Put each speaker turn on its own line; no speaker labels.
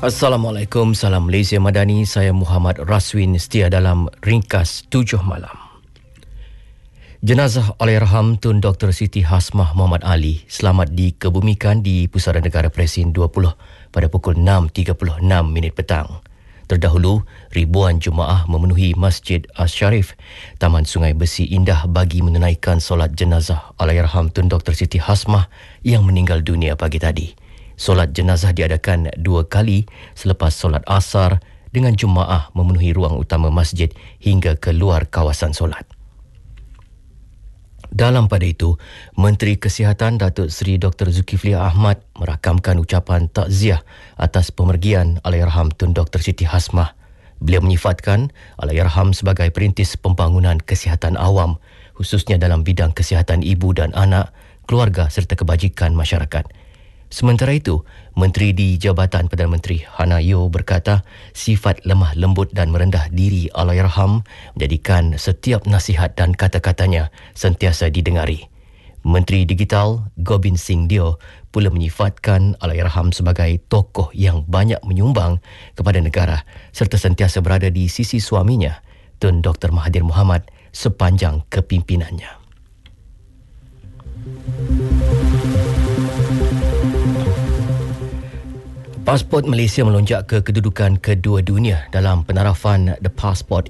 Assalamualaikum, salam Malaysia Madani. Saya Muhammad Raswin setia dalam Ringkas 7 Malam. Jenazah Allahyarham Tun Dr. Siti Hasmah Muhammad Ali selamat dikebumikan di Pusara Negara Presin 20 pada pukul 6.36 petang. Terdahulu, ribuan jemaah memenuhi Masjid Asy-Syarif, Taman Sungai Besi Indah bagi menunaikan solat jenazah Allahyarham Tun Dr. Siti Hasmah yang meninggal dunia pagi tadi. Solat jenazah diadakan 2 kali selepas solat asar dengan jemaah memenuhi ruang utama masjid hingga ke luar kawasan solat. Dalam pada itu, Menteri Kesihatan Datuk Seri Dr. Zulkifli Ahmad merakamkan ucapan takziah atas pemergian Allahyarham Tun Dr. Siti Hasmah. Beliau menyifatkan Allahyarham sebagai perintis pembangunan kesihatan awam, khususnya dalam bidang kesihatan ibu dan anak, keluarga serta kebajikan masyarakat. Sementara itu, Menteri di Jabatan Perdana Menteri Hana Yeoh berkata sifat lemah lembut dan merendah diri Allahyarham menjadikan setiap nasihat dan kata-katanya sentiasa didengari. Menteri Digital Gobind Singh Dio pula menyifatkan Allahyarham sebagai tokoh yang banyak menyumbang kepada negara serta sentiasa berada di sisi suaminya, Tun Dr. Mahathir Mohamad, sepanjang kepimpinannya. Pasport Malaysia melonjak ke kedudukan kedua dunia dalam penarafan The Passport